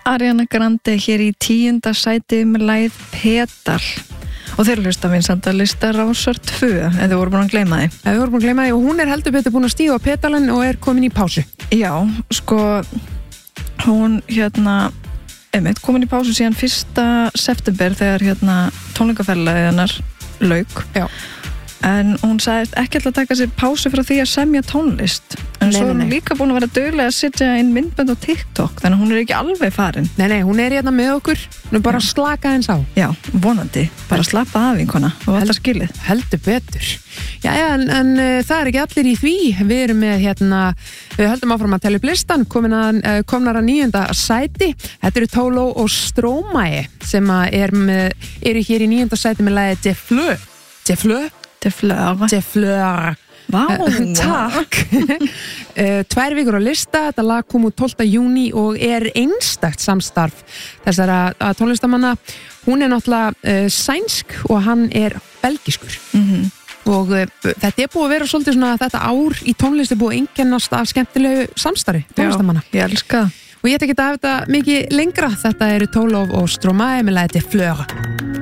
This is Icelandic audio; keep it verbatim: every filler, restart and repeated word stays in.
Ariana Grande hér í tíunda sæti með lagið Pedal og þeir hlusta vinsældarlista Rásar tvö ef þið voru búin að gleyma því ef þið voru búin að gleyma því og hún er heldur betur búin að stíga á pedalinn og er komin í pásu. Já, sko hún hérna einmitt komin í pásu síðan fyrsta september þegar hérna tónleikaferðalagið hennar lauk. Já. En hún sagðist ekki alltaf að taka sér pásu frá því að semja tónlist en Nei, svo er nei, hún nei. líka búin að vera dugleg að setja inn myndbönd á TikTok þannig að hún er ekki alveg farin. Nei, nei, hún er hérna með okkur, hún er bara að slaka eins á. Já, vonandi, bara slappa af vinkona og alltaf skilið. Heldur betur. Jæja, en, en uh, það er ekki allir í því. Við erum með hérna, við höldum áfram að tella upp listan, komin að, uh, komnar að níunda sæti. Þetta eru Tóló og Stromae sem að er með, eru hér í níunda sæti með lagið De Fleur. De Fleur? De Fleur. De Fleur. Vá. Takk. uh, tvær vikur á lista, þetta lag kom út tólfta júní og er einstakt samstarf þessara tónlistamanna. Hún er náttúrulega uh, sænsk og hann er belgiskur. Mhm. Og uh, þetta er búið að vera svolítið svona þetta ár í tónlist er búið að einkennast af skemmtilegu samstarfi tónlistamanna. Já, ég elska það. Og ég ætla ekki að hafa þetta mikið lengra. Þetta eru Tóló og Stromae með lagið De Fleur.